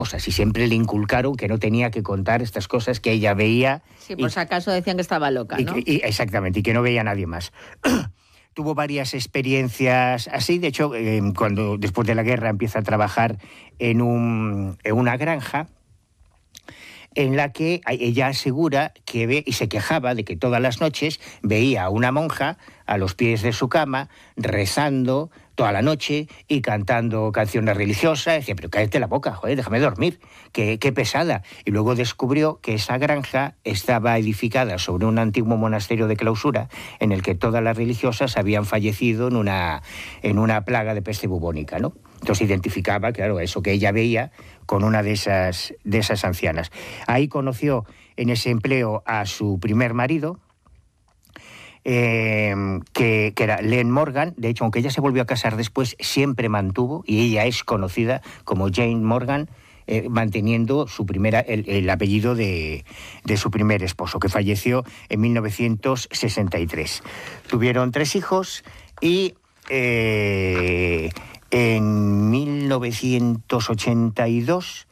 cosas, y siempre le inculcaron que no tenía que contar estas cosas que ella veía. Sí, por si acaso decían que estaba loca, ¿no? Exactamente, y que no veía a nadie más. Tuvo varias experiencias así. De hecho, cuando después de la guerra empieza a trabajar en una granja en la que ella asegura que ve y se quejaba de que todas las noches veía a una monja a los pies de su cama rezando toda la noche y cantando canciones religiosas. Decía, pero cállate la boca, joder, déjame dormir, qué pesada. Y luego descubrió que esa granja estaba edificada sobre un antiguo monasterio de clausura en el que todas las religiosas habían fallecido en una plaga de peste bubónica, ¿no? Entonces identificaba, claro, eso que ella veía con una de esas ancianas. Ahí conoció en ese empleo a su primer marido, que era Len Morgan. De hecho, aunque ella se volvió a casar después, siempre mantuvo, y ella es conocida como Jane Morgan, manteniendo el apellido de su primer esposo, que falleció en 1963. Tuvieron 3 hijos y en 1982,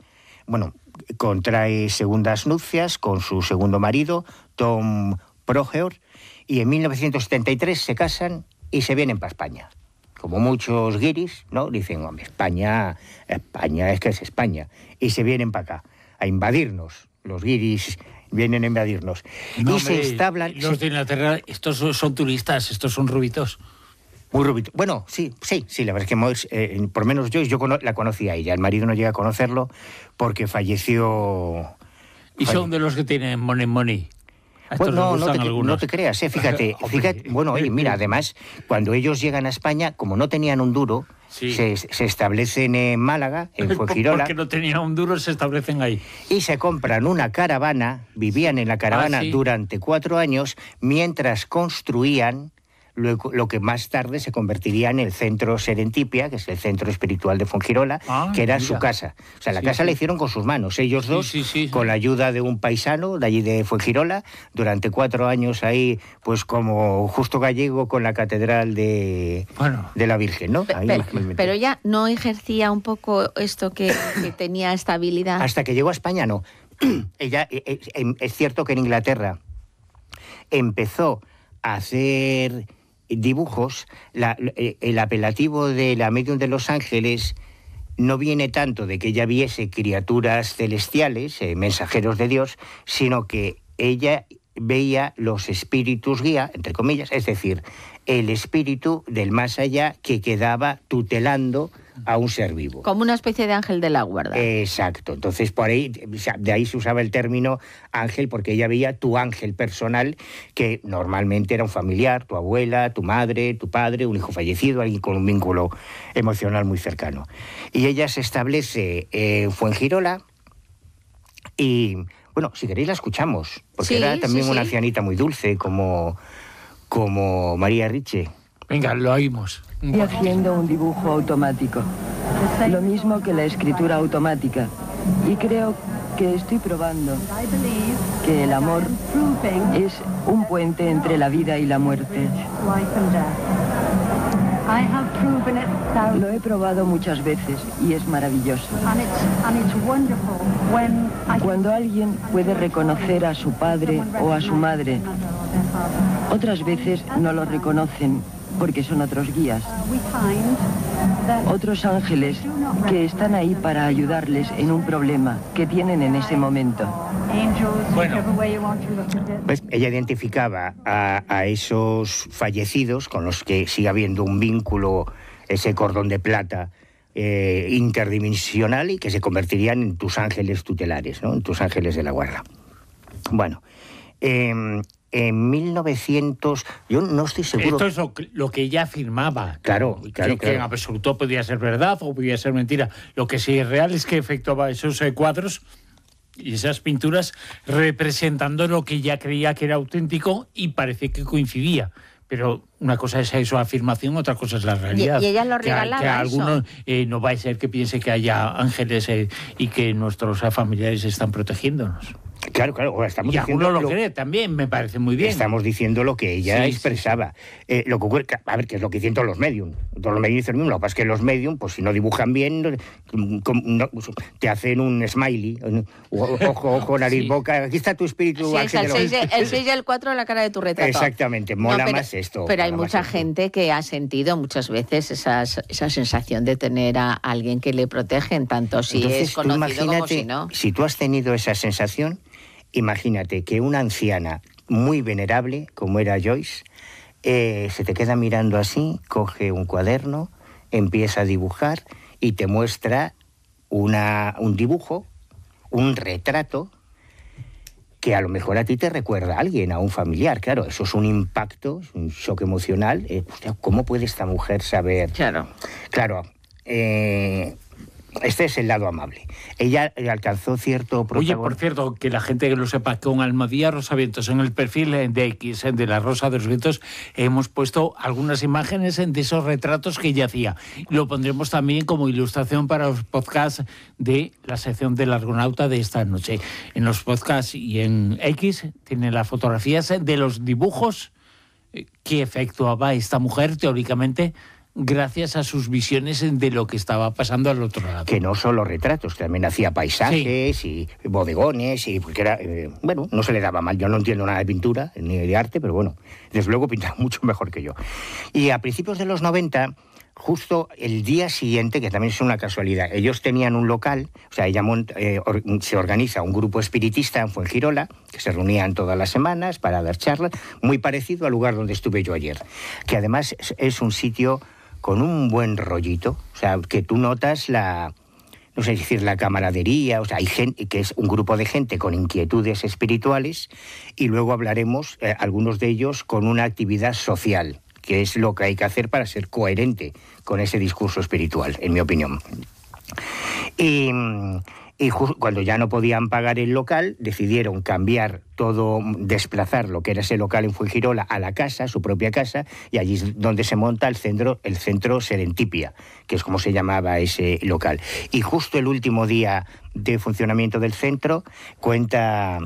contrae segundas nupcias con su segundo marido, Tom Proheur, y en 1973 se casan y se vienen para España. Como muchos guiris, ¿no? Dicen, hombre, España es que es España. Y se vienen para acá, a invadirnos. Los guiris vienen a invadirnos. No, y se establan... Los de Inglaterra, estos son turistas, estos son rubitos. Muy rubito. Bueno, sí, la verdad es que por lo menos yo la conocí a ella. El marido no llega a conocerlo porque falleció... Y son de los que tienen money. Bueno, no te creas, fíjate. Bueno, oye, mira, además, cuando ellos llegan a España, como no tenían un duro, sí, se establecen en Málaga, en Fuengirola. Porque no tenían un duro, se establecen ahí. Y se compran una caravana, vivían en la caravana durante 4 años, mientras construían lo que más tarde se convertiría en el centro Serendipia, que es el centro espiritual de Fuengirola, que era su casa. O sea, la casa la hicieron con sus manos, ellos dos, con la ayuda de un paisano de allí de Fuengirola, durante 4 años ahí, pues como Justo Gallego con la catedral de la Virgen, ¿no? Pero ella no ejercía un poco esto que tenía estabilidad. Hasta que llegó a España, no. Ella, es cierto que en Inglaterra empezó a hacer dibujos. El apelativo de la medium de Los Ángeles no viene tanto de que ella viese criaturas celestiales, mensajeros de Dios, sino que ella veía los espíritus guía, entre comillas, es decir, el espíritu del más allá que quedaba tutelando a un ser vivo. Como una especie de ángel de la guarda. Exacto. Entonces, por ahí, de ahí se usaba el término ángel, porque ella veía tu ángel personal, que normalmente era un familiar, tu abuela, tu madre, tu padre, un hijo fallecido, alguien con un vínculo emocional muy cercano. Y ella se establece en Fuengirola y, bueno, si queréis la escuchamos, porque era también una ancianita muy dulce, como María Riche. Venga, lo oímos. Estoy haciendo un dibujo automático, lo mismo que la escritura automática, y creo que estoy probando que el amor es un puente entre la vida y la muerte. Lo he probado muchas veces y es maravilloso. Cuando alguien puede reconocer a su padre o a su madre, otras veces no lo reconocen porque son otros guías, otros ángeles que están ahí para ayudarles en un problema que tienen en ese momento. Bueno, pues ella identificaba a esos fallecidos con los que sigue habiendo un vínculo, ese cordón de plata interdimensional, y que se convertirían en tus ángeles tutelares, ¿no? En tus ángeles de la guarda. Bueno, en 1900, yo no estoy seguro... Esto es lo que ella afirmaba. Claro. Que en absoluto podía ser verdad o podía ser mentira. Lo que sí es real es que efectuaba esos cuadros y esas pinturas representando lo que ella creía que era auténtico, y parece que coincidía. Pero una cosa es su afirmación, otra cosa es la realidad. Y ella lo regalaba, que algunos no va a ser que piense que haya ángeles y que nuestros familiares están protegiéndonos. Claro, ahora estamos y diciendo alguno lo cree también, me parece muy bien. Estamos diciendo lo que ella expresaba. Lo que ocurre, a ver, que es lo que dicen todos los medium. Todos los medium dicen lo mismo. Lo que pasa es que los medium, pues si no dibujan bien, te hacen un smiley, ojo, nariz, boca. Aquí está tu espíritu. Sí, es el 6 y el 4 la cara de tu retrato. Exactamente, mola más esto. Pero hay mucha gente que ha sentido muchas veces esa sensación de tener a alguien que le protegen, tanto si Entonces, es conocido como si no. Si tú has tenido esa sensación, imagínate que una anciana muy venerable, como era Joyce, se te queda mirando así, coge un cuaderno, empieza a dibujar y te muestra un dibujo, un retrato, que a lo mejor a ti te recuerda a alguien, a un familiar. Claro, eso es un impacto, es un shock emocional. ¿Cómo puede esta mujer saber? Claro. Este es el lado amable. Ella alcanzó cierto protagonismo. Oye, por cierto, que la gente que lo sepa, con Almadía Rosavientos en el perfil de X, de La Rosa de los Vientos, hemos puesto algunas imágenes de esos retratos que ella hacía. Lo pondremos también como ilustración para los podcasts de la sección del Argonauta de esta noche. En los podcasts y en X tienen las fotografías de los dibujos que efectuaba esta mujer, teóricamente, gracias a sus visiones de lo que estaba pasando al otro lado. Que no solo retratos, también hacía paisajes y bodegones, y porque era, no se le daba mal. Yo no entiendo nada de pintura ni de arte, pero bueno, desde luego pintaba mucho mejor que yo. Y a principios de los 90, justo el día siguiente, que también es una casualidad, ellos tenían un local, o sea, se organiza un grupo espiritista en Fuengirola, que se reunían todas las semanas para dar charlas, muy parecido al lugar donde estuve yo ayer, que además es un sitio con un buen rollito, o sea, que tú notas la camaradería, o sea, hay gente que es un grupo de gente con inquietudes espirituales, y luego hablaremos, algunos de ellos, con una actividad social, que es lo que hay que hacer para ser coherente con ese discurso espiritual, en mi opinión. Y cuando ya no podían pagar el local, decidieron cambiar todo, desplazar lo que era ese local en Fuengirola a la casa, su propia casa, y allí es donde se monta el centro Serentipia, que es como se llamaba ese local. Y justo el último día de funcionamiento del centro, cuenta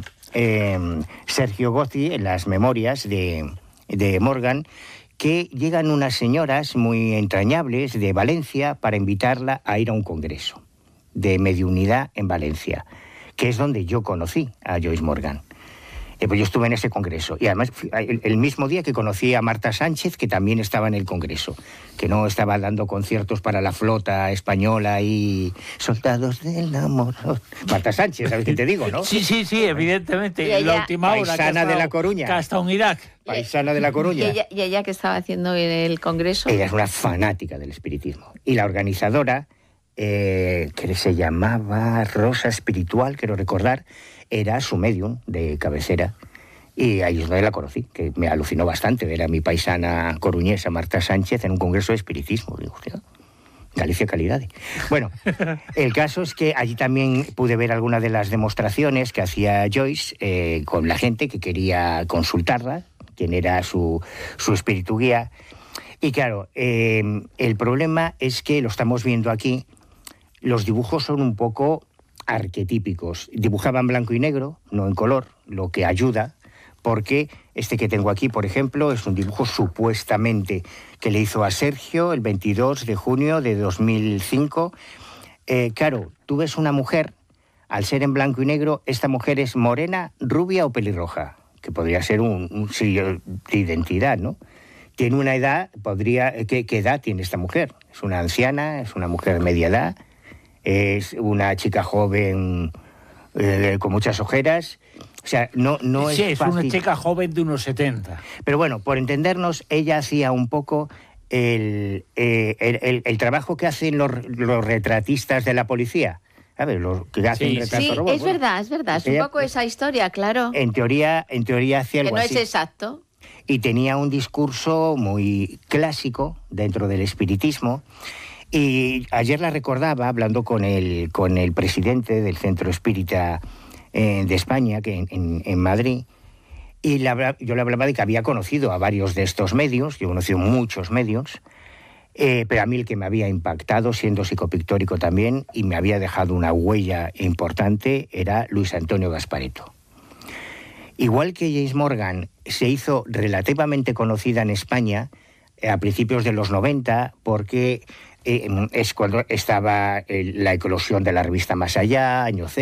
Sergio Gozzi en las memorias de Morgan, que llegan unas señoras muy entrañables de Valencia para invitarla a ir a un congreso de mediunidad en Valencia, que es donde yo conocí a Joyce Morgan. Pues yo estuve en ese congreso, y además el mismo día que conocí a Marta Sánchez, que también estaba en el congreso, que no estaba dando conciertos para la flota española y soldados del amor. Marta Sánchez, ¿sabes qué te digo, no? Sí, evidentemente. Y ella, la última hora, paisana de La Coruña. Que ha estado en Irak. Paisana de La Coruña. ¿Y ella qué estaba haciendo en el congreso? Ella es una fanática del espiritismo. Y la organizadora, que se llamaba Rosa Espiritual, quiero recordar, era su medium de cabecera, y ahí es donde la conocí, que me alucinó bastante ver a mi paisana coruñesa Marta Sánchez en un congreso de espiritismo. Digo, hostia, Galicia calidad. Bueno, el caso es que allí también pude ver algunas de las demostraciones que hacía Joyce con la gente que quería consultarla, quién era su espíritu guía. Y claro, el problema es que, lo estamos viendo aquí, los dibujos son un poco arquetípicos. Dibujaba en blanco y negro, no en color, lo que ayuda, porque este que tengo aquí, por ejemplo, es un dibujo supuestamente que le hizo a Sergio el 22 de junio de 2005. Claro, tú ves una mujer, al ser en blanco y negro, esta mujer es morena, rubia o pelirroja, que podría ser un sello de identidad, ¿no? Tiene una edad, ¿qué edad tiene esta mujer? ¿Es una anciana? ¿Es una mujer de media edad? ¿Es una chica joven con muchas ojeras? O sea, no es Sí, es fácil. una chica joven de unos 70. Pero bueno, por entendernos, ella hacía un poco el trabajo que hacen los retratistas de la policía. ¿Sabes? Los que hacen retratos Sí, robots. es verdad. Es un poco esa historia, claro. En teoría hacía algo Que no así. es exacto. Y tenía un discurso muy clásico dentro del espiritismo. Y ayer la recordaba hablando con el presidente del Centro Espírita de España, que en Madrid, y yo le hablaba de que había conocido a varios de estos medios, yo he conocido muchos medios, pero a mí el que me había impactado, siendo psicopictórico también, y me había dejado una huella importante, era Luis Antonio Gasparetto. Igual que James Morgan se hizo relativamente conocida en España a principios de los 90, porque es cuando estaba la eclosión de la revista Más Allá, año